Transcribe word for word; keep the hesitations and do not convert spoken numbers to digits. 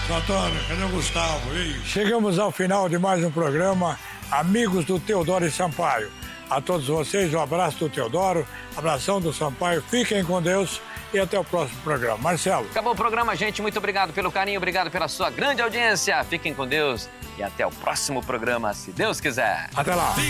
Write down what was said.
Santana, cadê o Gustavo? Ei. Chegamos ao final de mais um programa, Amigos do Teodoro e Sampaio. A todos vocês, um abraço do Teodoro, abração do Sampaio, fiquem com Deus e até o próximo programa. Marcelo. Acabou o programa, gente. Muito obrigado pelo carinho, obrigado pela sua grande audiência. Fiquem com Deus e até o próximo programa, se Deus quiser. Até lá.